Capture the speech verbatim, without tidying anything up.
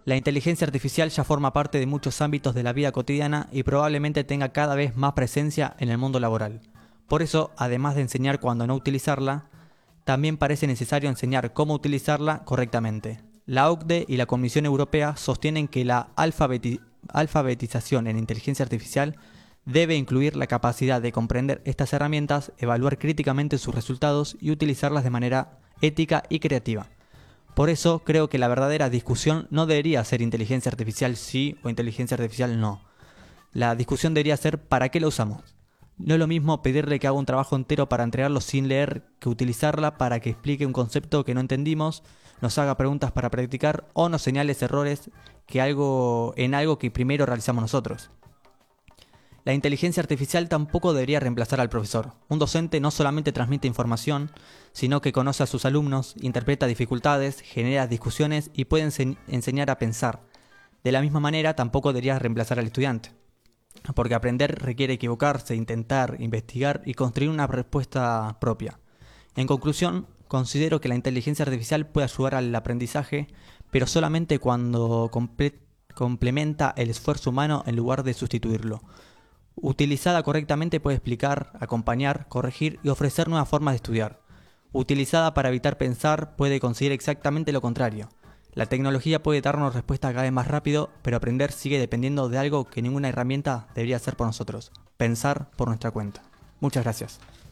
La inteligencia artificial ya forma parte de muchos ámbitos de la vida cotidiana y probablemente tenga cada vez más presencia en el mundo laboral. Por eso, además de enseñar cuándo no utilizarla, también parece necesario enseñar cómo utilizarla correctamente. La O C D E y la Comisión Europea sostienen que la alfabeti- alfabetización en inteligencia artificial debe incluir la capacidad de comprender estas herramientas, evaluar críticamente sus resultados y utilizarlas de manera ética y creativa. Por eso creo que la verdadera discusión no debería ser inteligencia artificial sí o inteligencia artificial no. La discusión debería ser ¿para qué la usamos? No es lo mismo pedirle que haga un trabajo entero para entregarlo sin leer que utilizarla para que explique un concepto que no entendimos, nos haga preguntas para practicar o nos señale errores que algo, en algo que primero realizamos nosotros. La inteligencia artificial tampoco debería reemplazar al profesor. Un docente no solamente transmite información, sino que conoce a sus alumnos, interpreta dificultades, genera discusiones y puede ense- enseñar a pensar. De la misma manera, tampoco debería reemplazar al estudiante. Porque aprender requiere equivocarse, intentar, investigar y construir una respuesta propia. En conclusión, considero que la inteligencia artificial puede ayudar al aprendizaje, pero solamente cuando comple- complementa el esfuerzo humano en lugar de sustituirlo. Utilizada correctamente puede explicar, acompañar, corregir y ofrecer nuevas formas de estudiar. Utilizada para evitar pensar puede conseguir exactamente lo contrario. La tecnología puede darnos respuestas cada vez más rápido, pero aprender sigue dependiendo de algo que ninguna herramienta debería hacer por nosotros: pensar por nuestra cuenta. Muchas gracias.